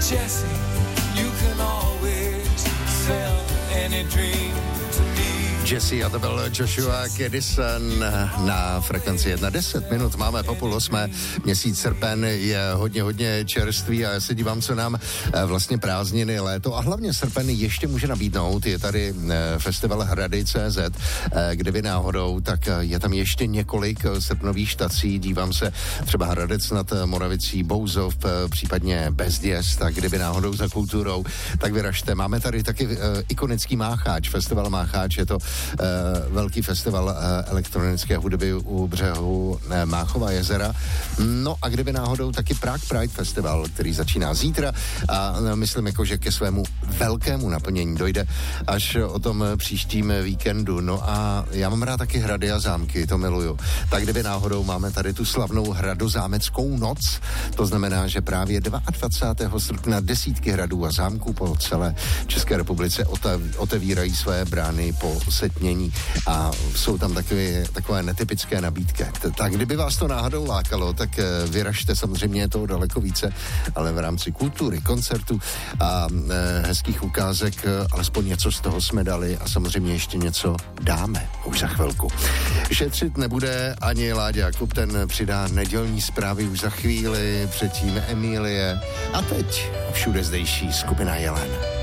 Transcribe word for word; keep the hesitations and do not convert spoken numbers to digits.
Jesse, you can always sell any dream to me. Jesse a to byl Joshua Kedison na frekvenci jedna deset minut. Máme po půl osmé, měsíc srpen je hodně, hodně čerstvý a já se dívám, co nám vlastně prázdniny, léto a hlavně srpen ještě může nabídnout. Je tady festival Hrady tečka cé zet, kdyby náhodou, tak je tam ještě několik srpnových štací. Dívám se třeba Hradec nad Moravicí, Bouzov, případně Bezděz, tak kdyby náhodou za kulturou, tak vyražte. Máme tady taky ikonický Mácháč, festival Mácháč, je to Uh, velký festival uh, elektronické hudby u břehu uh, Máchova jezera. No a kdyby náhodou taky Prague Pride Festival, který začíná zítra a uh, myslím jako, že ke svému velkému naplnění dojde až o tom příštím víkendu. No a já mám rád taky hrady a zámky, to miluju. Tak kdyby náhodou máme tady tu slavnou hradozámeckou noc, to znamená, že právě dvacátého druhého srpna desítky hradů a zámků po celé České republice otevírají své brány po setmění a jsou tam takové, takové netypické nabídky. Tak kdyby vás to náhodou lákalo, tak vyražte, samozřejmě je toho daleko více, ale v rámci kultury, koncertu a e, hezkých ukázek alespoň něco z toho jsme dali a samozřejmě ještě něco dáme už za chvilku. Šetřit nebude ani Láďa Jakub, ten přidá nedělní zprávy už za chvíli, předtím Emílie a teď všude zdejší skupina Jelen.